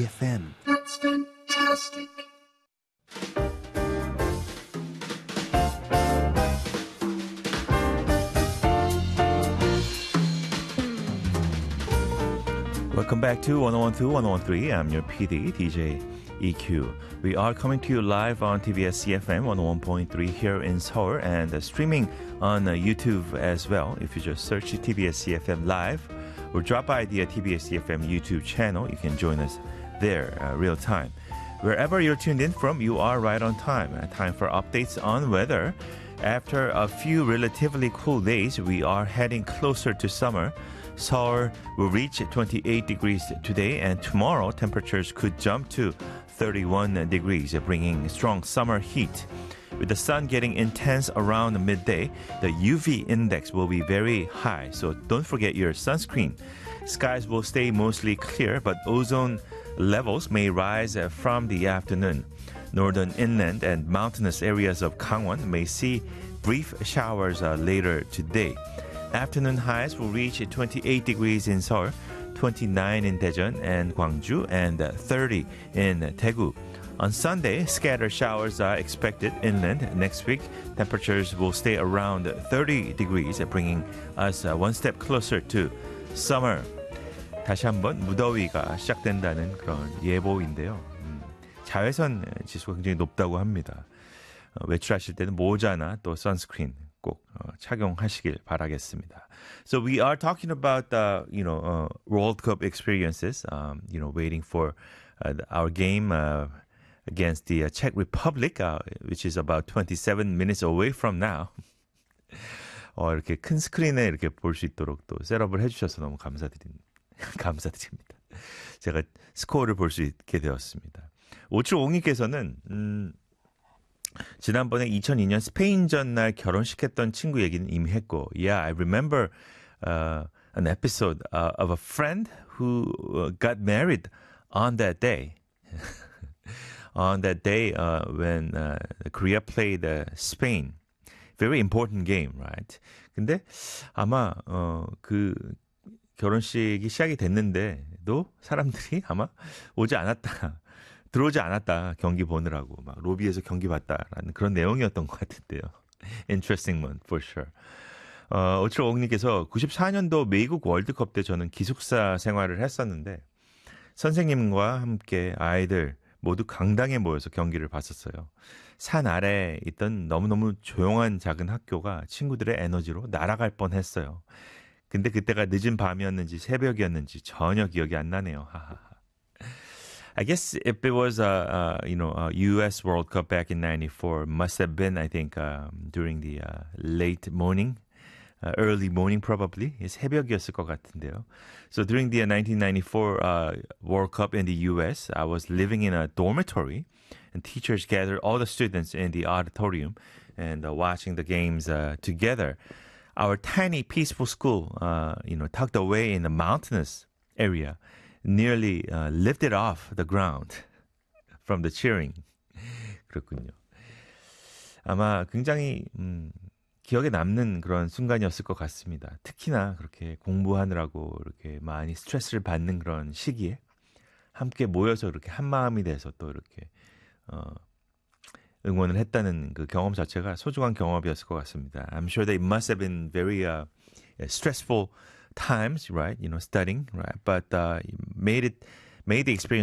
EFM. That's fantastic. Welcome back to 1012, 1013. I'm your PD, DJ EQ. We are coming to you live on TBS CFM 101.3 here in Seoul and streaming on YouTube as well. If you just search TBS CFM Live or drop by the TBS CFM YouTube channel, you can join us there real time. Wherever you're tuned in from, you are right on time. Time for updates on weather. After a few relatively cool days, we are heading closer to summer. Seoul will reach 28 degrees today, and tomorrow temperatures could jump to 31 degrees, bringing strong summer heat. With the sun getting intense around midday, the UV index will be very high, so don't forget your sunscreen. Skies will stay mostly clear, but ozone levels may rise from the afternoon. Northern inland and mountainous areas of Gangwon may see brief showers later today. Afternoon highs will reach 28 degrees in Seoul, 29 in Daejeon and Gwangju, and 30 in Daegu. On Sunday, scattered showers are expected inland. Next week, temperatures will stay around 30 degrees, bringing us one step closer to summer. 다시 한번 무더위가 시작된다는 그런 예보인데요. 자외선 지수가 굉장히 높다고 합니다. 외출하실 때는 모자나 또 선스크린 꼭 착용하시길 바라겠습니다. So we are talking about World Cup experiences. Waiting for our game against the Czech Republic, which is about 27 minutes away from now. 이렇게 큰 스크린에 이렇게 볼 수 있도록 또 셋업을 해주셔서 너무 감사드립니다. 제가 스코어를 볼 수 있게 되었습니다. 5750님께서는 지난번에 2002년 스페인전 날 결혼식했던 친구 얘기는 이미 했고, yeah, I remember an episode of a friend who got married on that day. On that day when Korea played Spain. Very important game, right? 근데 아마 그 결혼식이 시작이 됐는데도 사람들이 아마 들어오지 않았다, 경기 보느라고 막 로비에서 경기 봤다라는 그런 내용이었던 것 같은데요. Interesting one, for sure. 5750님께서 94년도 미국 월드컵 때 저는 기숙사 생활을 했었는데 선생님과 함께 아이들 모두 강당에 모여서 경기를 봤었어요. 산 아래에 있던 너무너무 조용한 작은 학교가 친구들의 에너지로 날아갈 뻔했어요. 근데 그때가 늦은 밤이었는지 새벽이었는지 전혀 기억이 안 나네요. I guess if it was a U.S. World Cup back in '94, must have been, I think, during the late morning, early morning probably. 새벽이었을 것 같은데요. So during the 1994 World Cup in the U.S., I was living in a dormitory, and teachers gathered all the students in the auditorium and watching the games together. Our tiny, peaceful school, tucked away in a mountainous area, nearly lifted off the ground from the cheering. 그렇군요. 아마 굉장히 기억에 남는 그런 순간이었을 것 같습니다. 특히나 그렇게 공부하느라고 이렇게 많이 스트레스를 받는 그런 시기에 함께 모여서 이렇게 한 마음이 돼서 또 이렇게 응원을 했다는 그 경험 자체가 소중한 경험이었을 것 같습니다. I'm sure that it must have been very stressful times, right? Studying, right? But made the experience